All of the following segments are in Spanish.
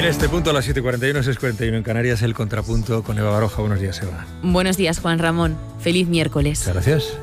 En este punto, a las 7:41, 6:41 en Canarias, el contrapunto con Eva Baroja. Buenos días, Eva. Buenos días, Juan Ramón. Feliz miércoles. Muchas gracias.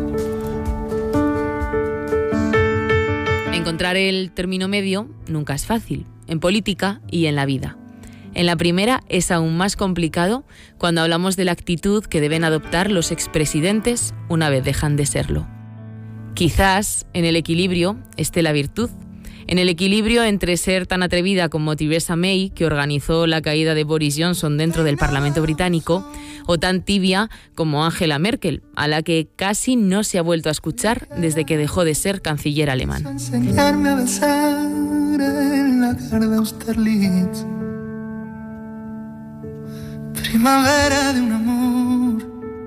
Encontrar el término medio nunca es fácil, en política y en la vida. En la primera es aún más complicado cuando hablamos de la actitud que deben adoptar los expresidentes una vez dejan de serlo. Quizás en el equilibrio esté la virtud. En el equilibrio entre ser tan atrevida como Theresa May, que organizó la caída de Boris Johnson dentro del Parlamento británico, o tan tibia como Angela Merkel, a la que casi no se ha vuelto a escuchar desde que dejó de ser canciller alemán. Enseñarme a besar en la de Austerlitz. Primavera de un amor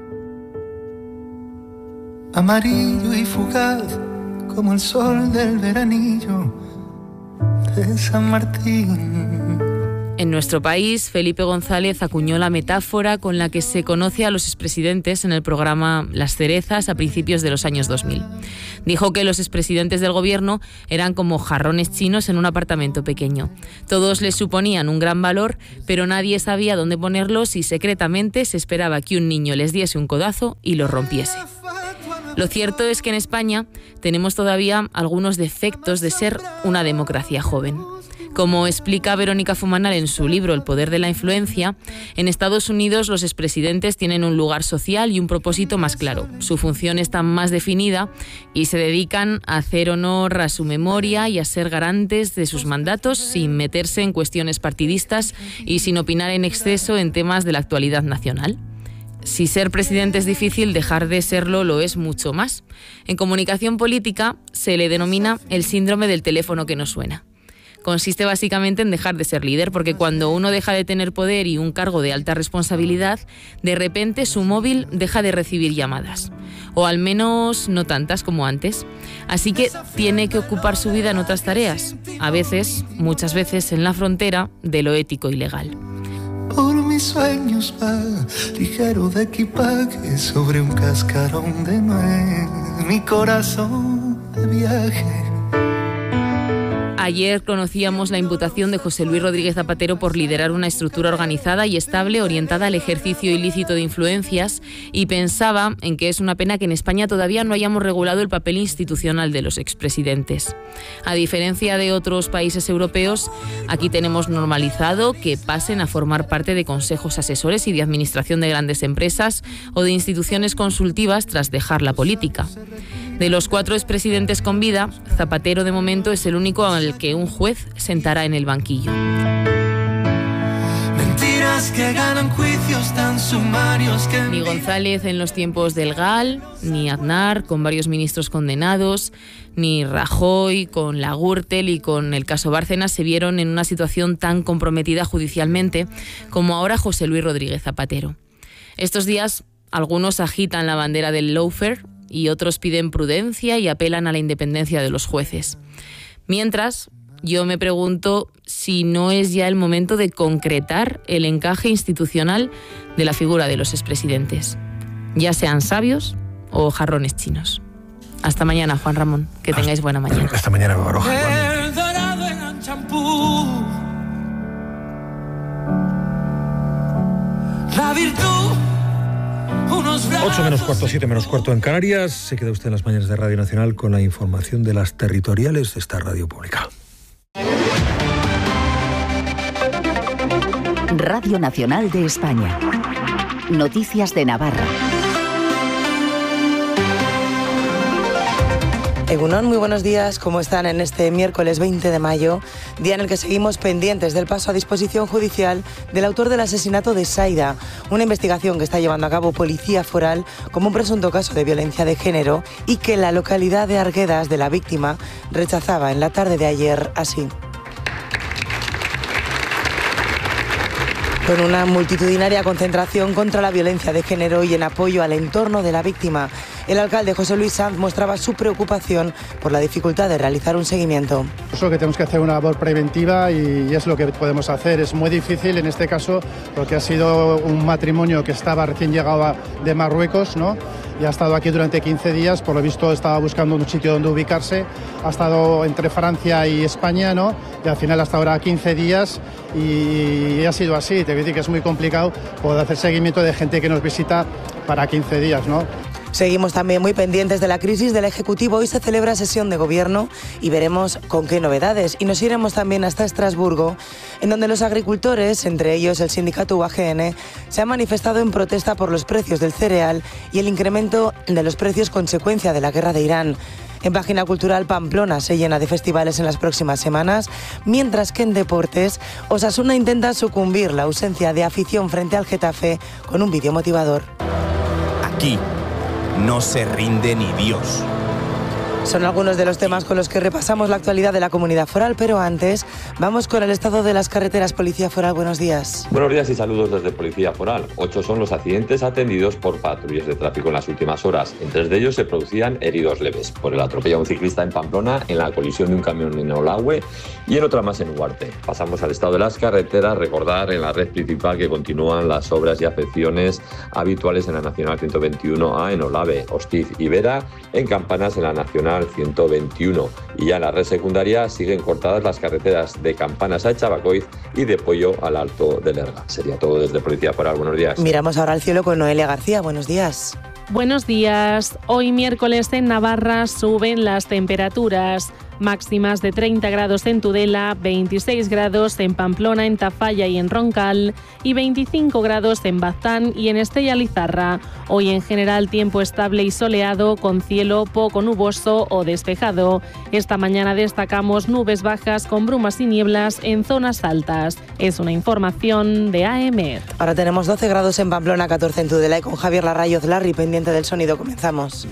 amarillo y fugaz como el sol del veranillo de San Martín. En nuestro país, Felipe González acuñó la metáfora con la que se conoce a los expresidentes en el programa Las Cerezas a principios de los años 2000. Dijo que los expresidentes del gobierno eran como jarrones chinos en un apartamento pequeño. Todos les suponían un gran valor, pero nadie sabía dónde ponerlos y secretamente se esperaba que un niño les diese un codazo y los rompiese. Lo cierto es que en España tenemos todavía algunos defectos de ser una democracia joven. Como explica Verónica Fumanal en su libro El poder de la influencia, en Estados Unidos los expresidentes tienen un lugar social y un propósito más claro. Su función está más definida y se dedican a hacer honor a su memoria y a ser garantes de sus mandatos sin meterse en cuestiones partidistas y sin opinar en exceso en temas de la actualidad nacional. Si ser presidente es difícil, dejar de serlo lo es mucho más. En comunicación política se le denomina el síndrome del teléfono que no suena. Consiste básicamente en dejar de ser líder, porque cuando uno deja de tener poder y un cargo de alta responsabilidad, de repente su móvil deja de recibir llamadas, o al menos no tantas como antes. Así que tiene que ocupar su vida en otras tareas, a veces, muchas veces en la frontera de lo ético y legal. Por mis sueños va ligero de equipaje sobre un cascarón de nuez, mi corazón de viaje. Ayer conocíamos la imputación de José Luis Rodríguez Zapatero por liderar una estructura organizada y estable orientada al ejercicio ilícito de influencias, y pensaba en que es una pena que en España todavía no hayamos regulado el papel institucional de los expresidentes. A diferencia de otros países europeos, aquí tenemos normalizado que pasen a formar parte de consejos asesores y de administración de grandes empresas o de instituciones consultivas tras dejar la política. De los 4 expresidentes con vida, Zapatero de momento es el único al que un juez sentará en el banquillo. Mentiras que ganan juicios tan sumarios que... Ni González en los tiempos del GAL, ni Aznar con varios ministros condenados, ni Rajoy con la Gürtel y con el caso Bárcenas se vieron en una situación tan comprometida judicialmente como ahora José Luis Rodríguez Zapatero. Estos días algunos agitan la bandera del lawfare y otros piden prudencia y apelan a la independencia de los jueces. Mientras, yo me pregunto si no es ya el momento de concretar el encaje institucional de la figura de los expresidentes, ya sean sabios o jarrones chinos. Hasta mañana, Juan Ramón. Que tengáis buena mañana. Hasta mañana, Baroja. El dorado en champú. La virtud. 8 menos cuarto, 7 menos cuarto en Canarias. Se queda usted en las mañanas de Radio Nacional con la información de las territoriales de esta radio pública. Radio Nacional de España. Noticias de Navarra. Egunon, muy buenos días. ¿Cómo están en este miércoles 20 de mayo? Día en el que seguimos pendientes del paso a disposición judicial del autor del asesinato de Saida, una investigación que está llevando a cabo Policía Foral como un presunto caso de violencia de género y que la localidad de Arguedas de la víctima rechazaba en la tarde de ayer así. Con una multitudinaria concentración contra la violencia de género y en apoyo al entorno de la víctima, el alcalde José Luis Sanz mostraba su preocupación por la dificultad de realizar un seguimiento. Eso que tenemos que hacer una labor preventiva y es lo que podemos hacer. Es muy difícil en este caso porque ha sido un matrimonio que estaba recién llegado de Marruecos, ¿no? y ha estado aquí durante 15 días. Por lo visto estaba buscando un sitio donde ubicarse. Ha estado entre Francia y España, ¿no? Y al final hasta ahora 15 días y ha sido así. Te voy a decir que es muy complicado poder hacer seguimiento de gente que nos visita para 15 días, ¿no? Seguimos también muy pendientes de la crisis del Ejecutivo. Hoy se celebra sesión de gobierno y veremos con qué novedades. Y nos iremos también hasta Estrasburgo, en donde los agricultores, entre ellos el sindicato UAGN, se han manifestado en protesta por los precios del cereal y el incremento de los precios consecuencia de la guerra de Irán. En Página Cultural, Pamplona se llena de festivales en las próximas semanas, mientras que en deportes, Osasuna intenta sucumbir la ausencia de afición frente al Getafe con un vídeo motivador. Aquí no se rinde ni Dios. Son algunos de los temas con los que repasamos la actualidad de la comunidad foral, pero antes vamos con el estado de las carreteras. Policía Foral, buenos días. Buenos días y saludos desde Policía Foral. 8 son los accidentes atendidos por patrullas de tráfico en las últimas horas. En 3 de ellos se producían heridos leves por el atropello a un ciclista en Pamplona, en la colisión de un camión en Olagüe y en otra más en Huarte. Pasamos al estado de las carreteras. Recordar en la red principal que continúan las obras y afecciones habituales en la Nacional 121A en Olave, Hostiz y Vera, en Campanas en la Nacional 121, y ya en la red secundaria siguen cortadas las carreteras de Campanas a Echabacoiz y de Pollo al Alto de Lerga. Sería todo desde Policía Foral. Buenos días. Miramos ahora al cielo con Noelia García. Buenos días. Buenos días. Hoy miércoles en Navarra suben las temperaturas. Máximas de 30 grados en Tudela, 26 grados en Pamplona, en Tafalla y en Roncal y 25 grados en Baztán y en Estella Lizarra. Hoy en general tiempo estable y soleado con cielo poco nuboso o despejado. Esta mañana destacamos nubes bajas con brumas y nieblas en zonas altas. Es una información de AEMET. Ahora tenemos 12 grados en Pamplona, 14 en Tudela y con Javier Larrayoz Larry pendiente del sonido. Comenzamos.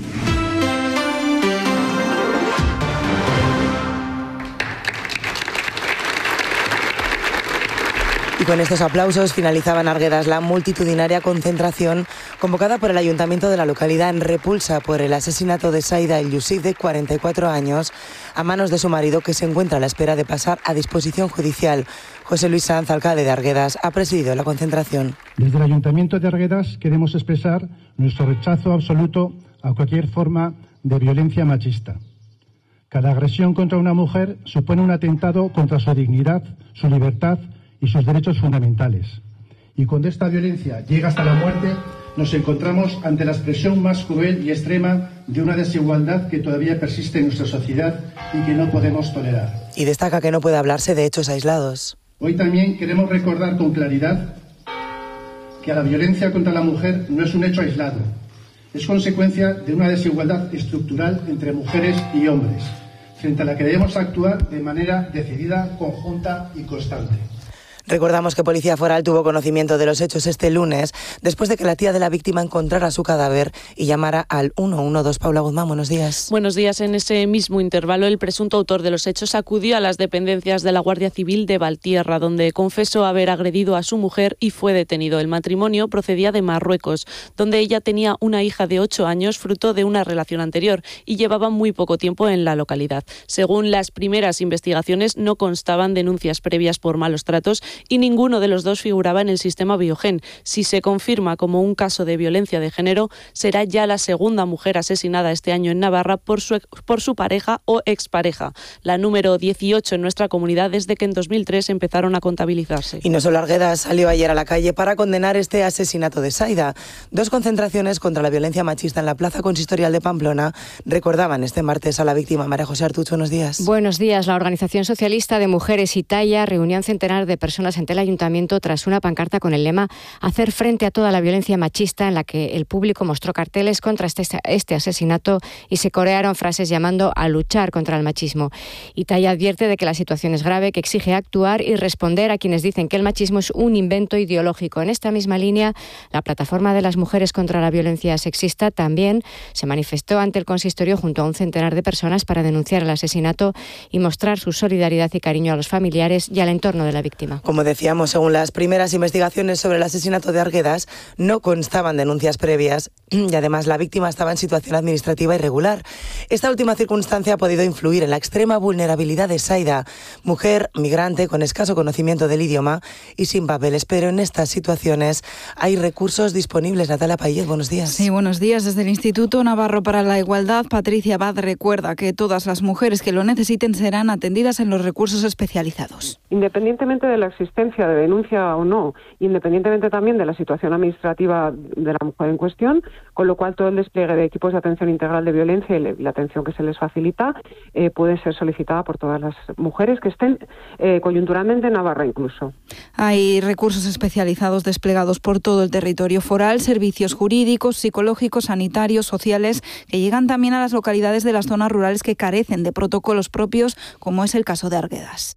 Y con estos aplausos finalizaba en Arguedas la multitudinaria concentración convocada por el ayuntamiento de la localidad en repulsa por el asesinato de Saida El Yousif, de 44 años, a manos de su marido, que se encuentra a la espera de pasar a disposición judicial. José Luis Sanz, alcalde de Arguedas, ha presidido la concentración. Desde el ayuntamiento de Arguedas queremos expresar nuestro rechazo absoluto a cualquier forma de violencia machista. Cada agresión contra una mujer supone un atentado contra su dignidad, su libertad y sus derechos fundamentales. Y cuando esta violencia llega hasta la muerte, nos encontramos ante la expresión más cruel y extrema de una desigualdad que todavía persiste en nuestra sociedad y que no podemos tolerar. Y destaca que no puede hablarse de hechos aislados. Hoy también queremos recordar con claridad que la violencia contra la mujer no es un hecho aislado. Es consecuencia de una desigualdad estructural entre mujeres y hombres, frente a la que debemos actuar de manera decidida, conjunta y constante. Recordamos que Policía Foral tuvo conocimiento de los hechos este lunes, después de que la tía de la víctima encontrara su cadáver y llamara al 112. Paula Guzmán, buenos días. Buenos días. En ese mismo intervalo, el presunto autor de los hechos acudió a las dependencias de la Guardia Civil de Valtierra, donde confesó haber agredido a su mujer y fue detenido. El matrimonio procedía de Marruecos, donde ella tenía una hija de 8 años, fruto de una relación anterior, y llevaba muy poco tiempo en la localidad. Según las primeras investigaciones, no constaban denuncias previas por malos tratos y ninguno de los dos figuraba en el sistema Biogen. Si se confirma como un caso de violencia de género, será ya la segunda mujer asesinada este año en Navarra por su pareja o expareja, la número 18 en nuestra comunidad desde que en 2003 empezaron a contabilizarse. Y no solo Arguedas salió ayer a la calle para condenar este asesinato de Saida. 2 concentraciones contra la violencia machista en la Plaza Consistorial de Pamplona recordaban este martes a la víctima. María José Artucho, buenos días. Buenos días. La Organización Socialista de Mujeres Italia reunió a un centenar de personas ante el ayuntamiento tras una pancarta con el lema "Hacer frente a toda la violencia machista", en la que el público mostró carteles contra este asesinato y se corearon frases llamando a luchar contra el machismo. Italia advierte de que la situación es grave, que exige actuar y responder a quienes dicen que el machismo es un invento ideológico. En esta misma línea, la Plataforma de las Mujeres contra la Violencia Sexista también se manifestó ante el consistorio junto a un centenar de personas para denunciar el asesinato y mostrar su solidaridad y cariño a los familiares y al entorno de la víctima. Como decíamos, según las primeras investigaciones sobre el asesinato de Arguedas, no constaban denuncias previas y además la víctima estaba en situación administrativa irregular. Esta última circunstancia ha podido influir en la extrema vulnerabilidad de Saida, mujer migrante con escaso conocimiento del idioma y sin papeles, pero en estas situaciones hay recursos disponibles. Natalia Payet, buenos días. Sí, buenos días. Desde el Instituto Navarro para la Igualdad, Patricia Abad recuerda que todas las mujeres que lo necesiten serán atendidas en los recursos especializados. Independientemente de la existencia de denuncia o no, independientemente también de la situación administrativa de la mujer en cuestión, con lo cual todo el despliegue de equipos de atención integral de violencia y la atención que se les facilita puede ser solicitada por todas las mujeres que estén coyunturalmente en Navarra incluso. Hay recursos especializados desplegados por todo el territorio foral, servicios jurídicos, psicológicos, sanitarios, sociales, que llegan también a las localidades de las zonas rurales que carecen de protocolos propios, como es el caso de Arguedas.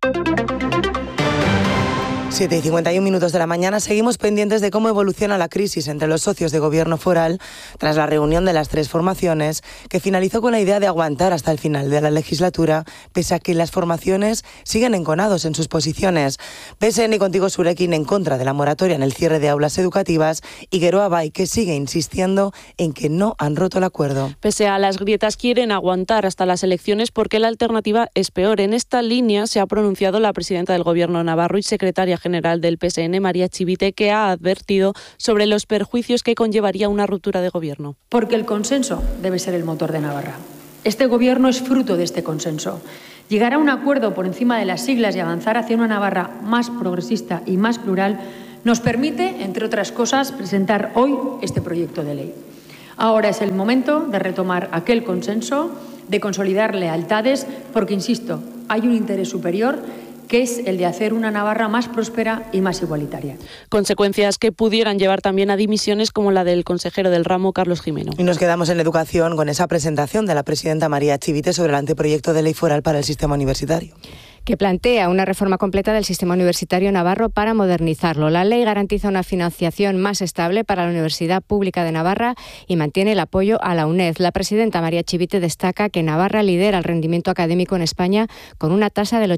7:51 de la mañana. Seguimos pendientes de cómo evoluciona la crisis entre los socios de gobierno foral tras la reunión de las tres formaciones, que finalizó con la idea de aguantar hasta el final de la legislatura, pese a que las formaciones siguen enconados en sus posiciones. PSN y Contigo Surekin en contra de la moratoria en el cierre de aulas educativas y Geroa Bai, que sigue insistiendo en que no han roto el acuerdo. Pese a las grietas, quieren aguantar hasta las elecciones porque la alternativa es peor. En esta línea se ha pronunciado la presidenta del Gobierno navarro y secretaria general del PSN, María Chivite, que ha advertido sobre los perjuicios que conllevaría una ruptura de gobierno. Porque el consenso debe ser el motor de Navarra. Este gobierno es fruto de este consenso. Llegar a un acuerdo por encima de las siglas y avanzar hacia una Navarra más progresista y más plural nos permite, entre otras cosas, presentar hoy este proyecto de ley. Ahora es el momento de retomar aquel consenso, de consolidar lealtades, porque, insisto, hay un interés superior, que es el de hacer una Navarra más próspera y más igualitaria. Consecuencias que pudieran llevar también a dimisiones como la del consejero del ramo, Carlos Jimeno. Y nos quedamos en educación con esa presentación de la presidenta María Chivite sobre el anteproyecto de ley foral para el sistema universitario, que plantea una reforma completa del sistema universitario navarro para modernizarlo. La ley garantiza una financiación más estable para la Universidad Pública de Navarra y mantiene el apoyo a la UNED. La presidenta María Chivite destaca que Navarra lidera el rendimiento académico en España con una tasa del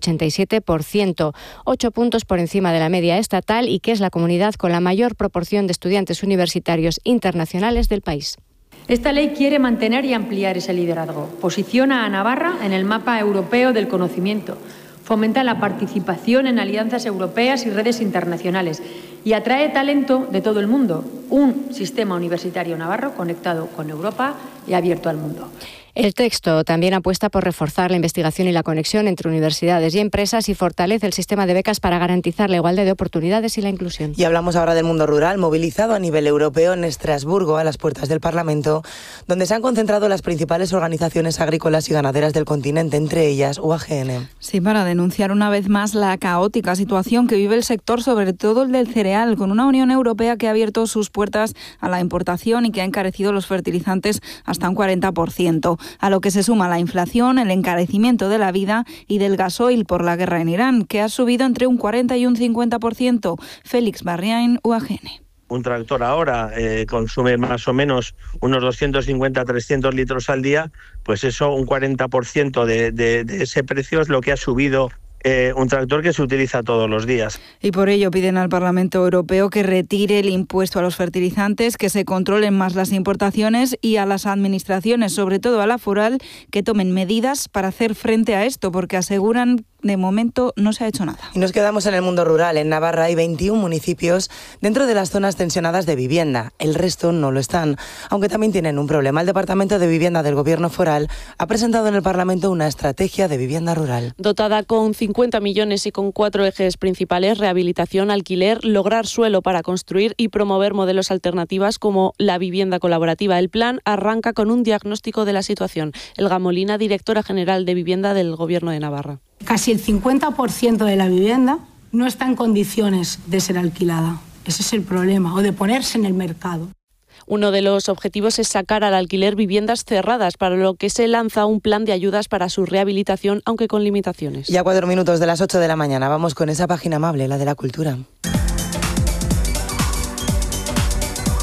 87%, 8 puntos por encima de la media estatal, y que es la comunidad con la mayor proporción de estudiantes universitarios internacionales del país. Esta ley quiere mantener y ampliar ese liderazgo. Posiciona a Navarra en el mapa europeo del conocimiento. Fomenta la participación en alianzas europeas y redes internacionales y atrae talento de todo el mundo. Un sistema universitario navarro conectado con Europa y abierto al mundo. El texto también apuesta por reforzar la investigación y la conexión entre universidades y empresas y fortalece el sistema de becas para garantizar la igualdad de oportunidades y la inclusión. Y hablamos ahora del mundo rural, movilizado a nivel europeo en Estrasburgo, a las puertas del Parlamento, donde se han concentrado las principales organizaciones agrícolas y ganaderas del continente, entre ellas UAGN. Sí, para denunciar una vez más la caótica situación que vive el sector, sobre todo el del cereal, con una Unión Europea que ha abierto sus puertas a la importación y que ha encarecido los fertilizantes hasta un 40%. A lo que se suma la inflación, el encarecimiento de la vida y del gasoil por la guerra en Irán, que ha subido entre un 40 y un 50%. Félix Barriain, UAGN. Un tractor ahora consume más o menos unos 250-300 litros al día, pues eso, un 40% de ese precio es lo que ha subido un tractor que se utiliza todos los días. Y por ello piden al Parlamento Europeo que retire el impuesto a los fertilizantes, que se controlen más las importaciones y a las administraciones, sobre todo a la foral, que tomen medidas para hacer frente a esto, porque aseguran de momento no se ha hecho nada. Y nos quedamos en el mundo rural. En Navarra hay 21 municipios dentro de las zonas tensionadas de vivienda. El resto no lo están, aunque también tienen un problema. El Departamento de Vivienda del Gobierno foral ha presentado en el Parlamento una estrategia de vivienda rural. Dotada con 50 millones y con 4 ejes principales: rehabilitación, alquiler, lograr suelo para construir y promover modelos alternativas como la vivienda colaborativa. El plan arranca con un diagnóstico de la situación. Elga Molina, directora general de Vivienda del Gobierno de Navarra. Casi el 50% de la vivienda no está en condiciones de ser alquilada. Ese es el problema, o de ponerse en el mercado. Uno de los objetivos es sacar al alquiler viviendas cerradas, para lo que se lanza un plan de ayudas para su rehabilitación, aunque con limitaciones. Ya 4 minutos de las 8 de la mañana. Vamos con esa página amable, la de la cultura.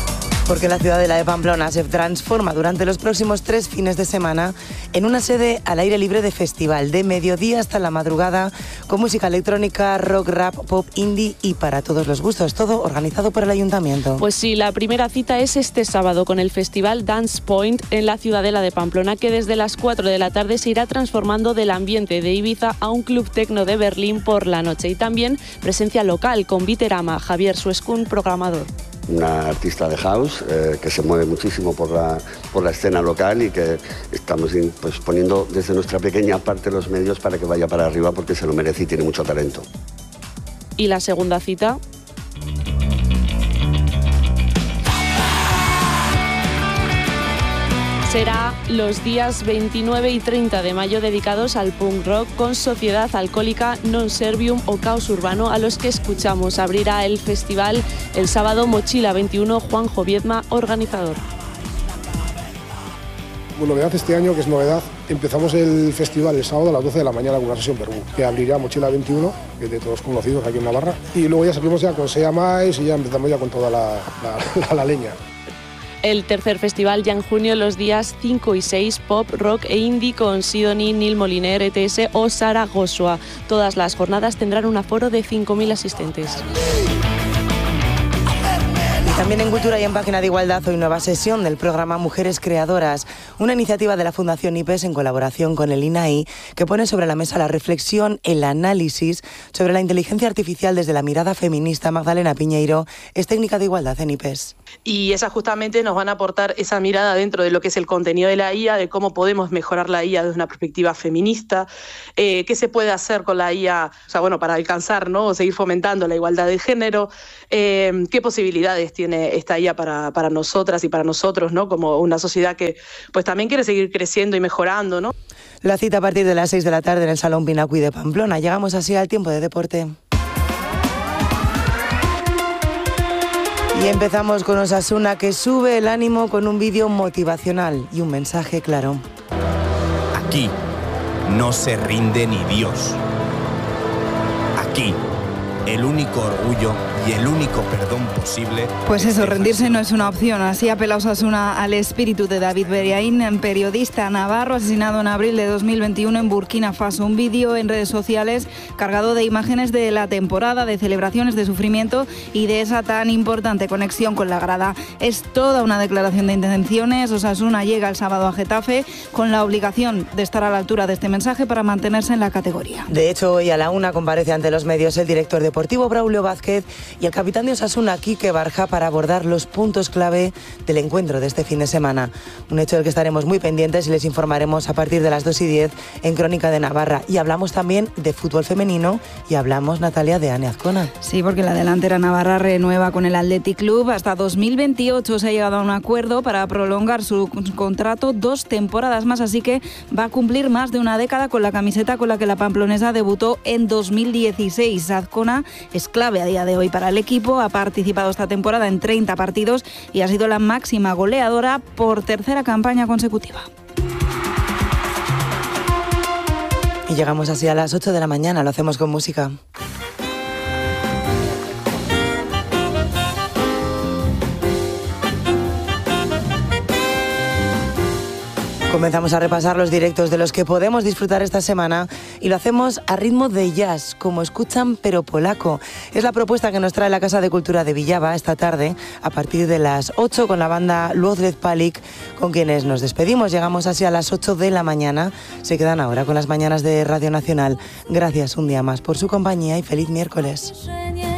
Porque la ciudadela de Pamplona se transforma durante los próximos 3 fines de semana en una sede al aire libre de festival, de mediodía hasta la madrugada, con música electrónica, rock, rap, pop, indie y para todos los gustos, todo organizado por el ayuntamiento. Pues sí, la primera cita es este sábado con el festival Dance Point en la ciudadela de Pamplona, que desde las 4 de la tarde se irá transformando del ambiente de Ibiza a un club tecno de Berlín por la noche. Y también presencia local con Viterama, Javier Suescun, programador. Una artista de house que se mueve muchísimo por la escena local y que estamos pues, poniendo desde nuestra pequeña parte los medios para que vaya para arriba porque se lo merece y tiene mucho talento. ¿Y la segunda cita? Será los días 29 y 30 de mayo dedicados al punk rock con Sociedad Alcohólica, Non Servium o Caos Urbano, a los que escuchamos. Abrirá el festival el sábado Mochila 21, Juanjo Viedma, organizador. Novedad este año, que es novedad, empezamos el festival el sábado a las 12 de la mañana con una sesión Perú, que abrirá Mochila 21, que es de todos conocidos aquí en Navarra, y luego ya salimos ya con Sea Mais y ya empezamos ya con toda la leña. El tercer festival ya en junio, los días 5 y 6, pop, rock e indie con Sidonie, Neil Moliner, ETS o Sara Joshua. Todas las jornadas tendrán un aforo de 5.000 asistentes. También en Cultura y en Página de Igualdad, hoy nueva sesión del programa Mujeres Creadoras, una iniciativa de la Fundación IPES en colaboración con el INAI que pone sobre la mesa la reflexión, el análisis sobre la inteligencia artificial desde la mirada feminista. Magdalena Piñeiro es técnica de igualdad en IPES. Y esas justamente nos van a aportar esa mirada dentro de lo que es el contenido de la IA, de cómo podemos mejorar la IA desde una perspectiva feminista, qué se puede hacer con la IA, o sea, bueno, para alcanzar, ¿no?, o seguir fomentando la igualdad de género, qué posibilidades tiene esta IA para nosotras y para nosotros, ¿no?, como una sociedad que pues también quiere seguir creciendo y mejorando, ¿no? La cita a partir de las 6 de la tarde en el Salón Pinacui de Pamplona. Llegamos así al tiempo de deporte. Y empezamos con Osasuna, que sube el ánimo con un vídeo motivacional y un mensaje claro. Aquí no se rinde ni Dios. Aquí, el único orgullo y el único perdón posible. Pues eso, rendirse no es una opción. Así apela Osasuna al espíritu de David Beriaín, periodista navarro asesinado en abril de 2021 en Burkina Faso. Un vídeo en redes sociales cargado de imágenes de la temporada, de celebraciones, de sufrimiento y de esa tan importante conexión con la grada. Es toda una declaración de intenciones. Osasuna llega el sábado a Getafe con la obligación de estar a la altura de este mensaje para mantenerse en la categoría. De hecho, hoy a la 1 comparece ante los medios el director deportivo Braulio Vázquez y el capitán de Osasuna, Quique Barja, para abordar los puntos clave del encuentro de este fin de semana. Un hecho del que estaremos muy pendientes y les informaremos a partir de las 2:10 en Crónica de Navarra. Y hablamos también de fútbol femenino y hablamos, Natalia, de Ane Azcona. Sí, porque la delantera navarra renueva con el Athletic Club. Hasta 2028 se ha llegado a un acuerdo para prolongar su contrato 2 temporadas más, así que va a cumplir más de una década con la camiseta con la que la pamplonesa debutó en 2016. Azcona es clave a día de hoy para el equipo, ha participado esta temporada en 30 partidos y ha sido la máxima goleadora por tercera campaña consecutiva. Y llegamos así a las 8 de la mañana, lo hacemos con música. Comenzamos a repasar los directos de los que podemos disfrutar esta semana y lo hacemos a ritmo de jazz, como escuchan, pero polaco. Es la propuesta que nos trae la Casa de Cultura de Villava esta tarde a partir de las 8 con la banda Luodred Palik, con quienes nos despedimos. Llegamos así a las 8 de la mañana. Se quedan ahora con las mañanas de Radio Nacional. Gracias un día más por su compañía y feliz miércoles.